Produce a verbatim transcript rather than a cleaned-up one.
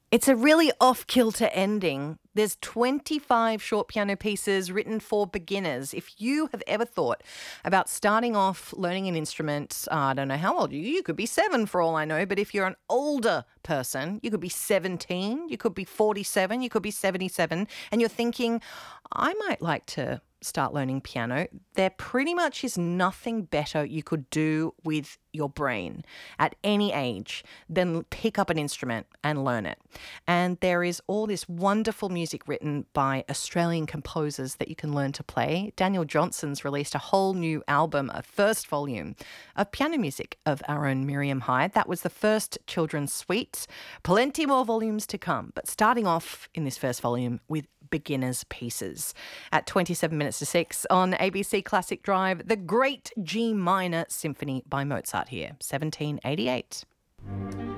It's a really off-kilter ending. There's twenty-five short piano pieces written for beginners. If you have ever thought about starting off learning an instrument, uh, I don't know how old you you could be seven for all I know, but if you're an older person, you could be seventeen, you could be forty-seven, you could be seventy-seven, and you're thinking, I might like to start learning piano, there pretty much is nothing better you could do with your brain at any age than pick up an instrument and learn it. And there is all this wonderful music written by Australian composers that you can learn to play. Daniel Johnson's released a whole new album, a first volume of piano music of our own Miriam Hyde. That was the first children's suite. Plenty more volumes to come, but starting off in this first volume with beginners pieces. At twenty-seven minutes to six on A B C Classic Drive, the Great G Minor Symphony by Mozart here, seventeen eighty-eight.